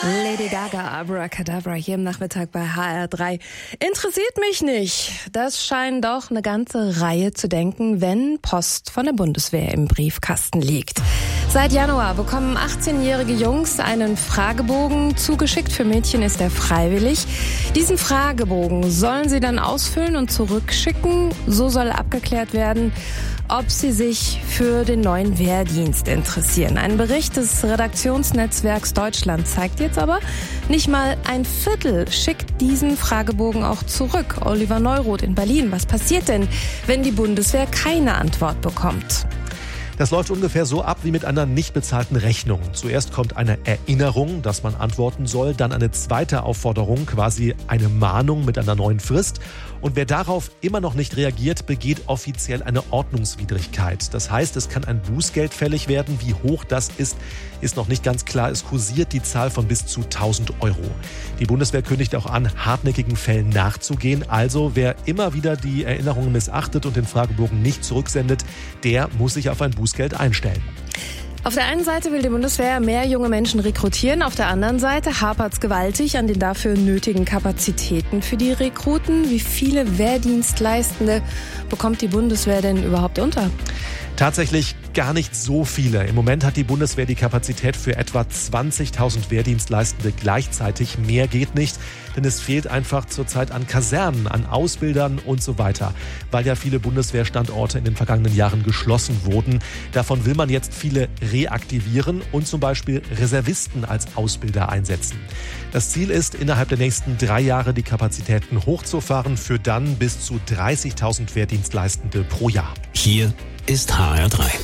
Lady Gaga, Abracadabra, hier im Nachmittag bei HR3. Interessiert mich nicht. Das scheint doch eine ganze Reihe zu denken, wenn Post von der Bundeswehr im Briefkasten liegt. Seit Januar bekommen 18-jährige Jungs einen Fragebogen zugeschickt. Für Mädchen ist er freiwillig. Diesen Fragebogen sollen sie dann ausfüllen und zurückschicken. So soll abgeklärt werden, ob sie sich für den neuen Wehrdienst interessieren. Ein Bericht des Redaktionsnetzwerks Deutschland zeigt jetzt aber, nicht mal ein Viertel schickt diesen Fragebogen auch zurück. Oliver Neuroth in Berlin. Was passiert denn, wenn die Bundeswehr keine Antwort bekommt? Das läuft ungefähr so ab wie mit einer nicht bezahlten Rechnung. Zuerst kommt eine Erinnerung, dass man antworten soll, dann eine zweite Aufforderung, quasi eine Mahnung mit einer neuen Frist. Und wer darauf immer noch nicht reagiert, begeht offiziell eine Ordnungswidrigkeit. Das heißt, es kann ein Bußgeld fällig werden. Wie hoch das ist noch nicht ganz klar. Es kursiert die Zahl von bis zu 1.000 €. Die Bundeswehr kündigt auch an, hartnäckigen Fällen nachzugehen. Also wer immer wieder die Erinnerungen missachtet und den Fragebogen nicht zurücksendet, der muss sich auf ein Bußgeld einstellen. Auf der einen Seite will die Bundeswehr mehr junge Menschen rekrutieren, auf der anderen Seite hapert's gewaltig an den dafür nötigen Kapazitäten für die Rekruten. Wie viele Wehrdienstleistende bekommt die Bundeswehr denn überhaupt unter? Tatsächlich gar nicht so viele. Im Moment hat die Bundeswehr die Kapazität für etwa 20.000 Wehrdienstleistende gleichzeitig. Mehr geht nicht, denn es fehlt einfach zurzeit an Kasernen, an Ausbildern und so weiter, weil ja viele Bundeswehrstandorte in den vergangenen Jahren geschlossen wurden. Davon will man jetzt viele reaktivieren und zum Beispiel Reservisten als Ausbilder einsetzen. Das Ziel ist, innerhalb der nächsten 3 Jahre die Kapazitäten hochzufahren für dann bis zu 30.000 Wehrdienstleistende pro Jahr. Hier ist HR3.